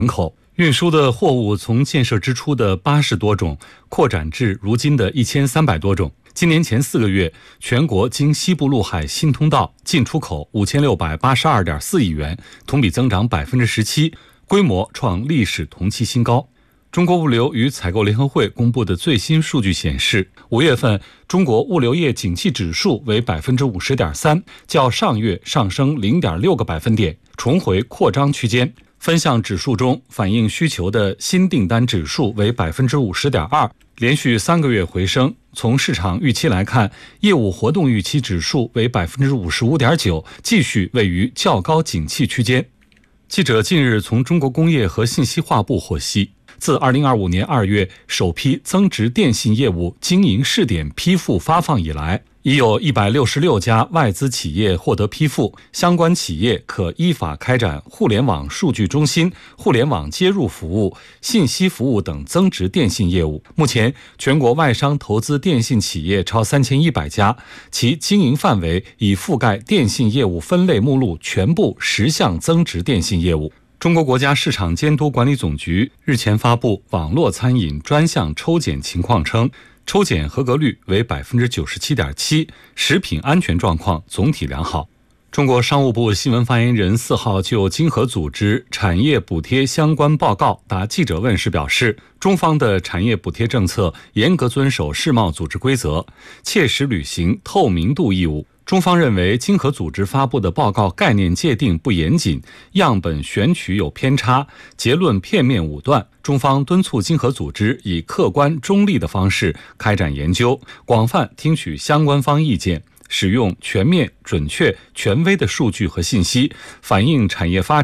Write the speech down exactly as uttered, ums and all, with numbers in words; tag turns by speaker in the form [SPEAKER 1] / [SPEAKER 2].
[SPEAKER 1] 人口。运输的货物从建设之初的八十多种扩展至如今的一千三百多种。今年前四个月，全国经西部陆海新通道进出口五千六百八十二点四亿元，同比增长百分之十七，规模创历史同期新高。中国物流与采购联合会公布的最新数据显示，五月份中国物流业景气指数为百分之五十点三，较上月上升零点六个百分点，重回扩张区间。分项指数中，反映需求的新订单指数为百分之五十点二，连续三个月回升。从市场预期来看，业务活动预期指数为百分之五十五点九，继续位于较高景气区间。记者近日从中国工业和信息化部获悉，自二零二五年二月首批增值电信业务经营试点批复发放以来，已有一百六十六家外资企业获得批复，相关企业可依法开展互联网数据中心、互联网接入服务、信息服务等增值电信业务。目前，全国外商投资电信企业超三千一百家，其经营范围已覆盖电信业务分类目录全部十项增值电信业务。中国国家市场监督管理总局日前发布网络餐饮专项抽检情况称，抽检合格率为百分之九十七点七，食品安全状况总体良好。中国商务部新闻发言人四号就经合组织产业补贴相关报告答记者问时表示，中方的产业补贴政策严格遵守世贸组织规则，切实履行透明度义务。中方认为经合组织发布的报告概念界定不严谨，样本选取有偏差，结论片面武断。中方敦促经合组织以客观中立的方式开展研究，广泛听取相关方意见，使用全面、准确、权威的数据和信息，反映产业发展